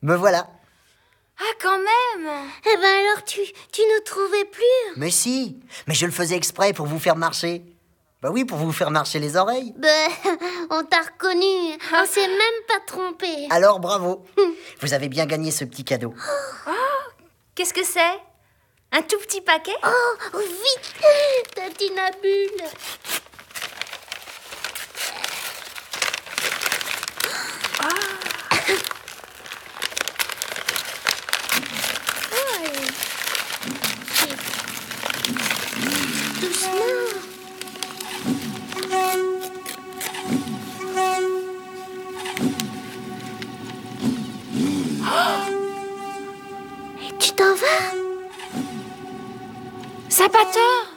Me voilà. Ah, quand même! Eh ben alors, tu nous trouvais plus? Mais si, mais je le faisais exprès pour vous faire marcher. Bah oui, pour vous faire marcher les oreilles. Ben, on t'a reconnu. On s'est même pas trompé. Alors bravo. Vous avez bien gagné ce petit cadeau. Qu'est-ce que c'est? Un tout petit paquet? Oh, vite, ta tinabule. Doucement. Tu t'en vas? Zapateur!